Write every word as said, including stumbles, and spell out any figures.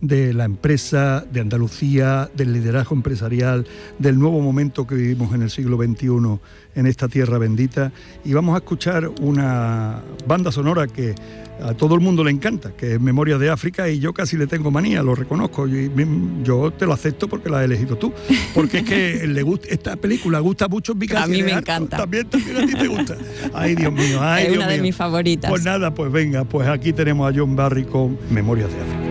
de la empresa, de Andalucía, del liderazgo empresarial, del nuevo momento que vivimos en el siglo veintiuno en esta tierra bendita. Y vamos a escuchar una banda sonora que a todo el mundo le encanta, que es Memorias de África, y yo casi le tengo manía, lo reconozco. Yo, yo te lo acepto porque la has elegido tú, porque es que le gusta, esta película gusta mucho en mi casa. A mí me encanta. También, también a ti te gusta. Ay, Dios mío, ay, es Dios una de mío. mis favoritas. Pues nada, pues venga, pues aquí tenemos a John Barry con Memorias de África.